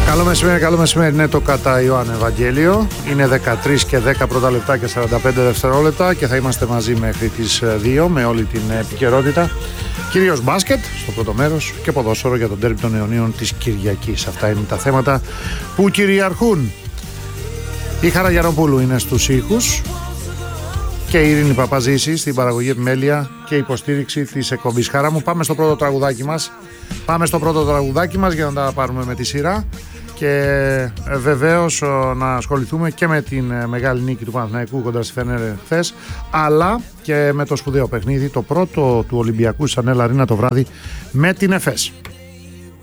Καλό μεσημέρι, είναι το κατά Ιωάννη Ευαγγέλιο. Είναι 13 και 10 πρώτα λεπτά και 45 δευτερόλεπτα και θα είμαστε μαζί μέχρι τις 2 με όλη την επικαιρότητα. Κυρίως μπάσκετ στο πρώτο μέρος και ποδόσφαιρο για τον ντέρμπι των αιωνίων της Κυριακής. Αυτά είναι τα θέματα που κυριαρχούν. Η Χαρά Γιαννοπούλου είναι στους ήχους και η Ειρήνη Παπαζήση στην παραγωγή επιμέλεια και υποστήριξη της εκπομπής. Χαρά μου, πάμε στο πρώτο τραγουδάκι μας. Για να τα πάρουμε με τη σειρά και βεβαίως να ασχοληθούμε και με την μεγάλη νίκη του Παναθηναϊκού κοντά στη Φενέρ χθες, αλλά και με το σπουδαίο παιχνίδι, το πρώτο του Ολυμπιακού στην Ελ Αρίνα το βράδυ με την ΕΦΕΣ.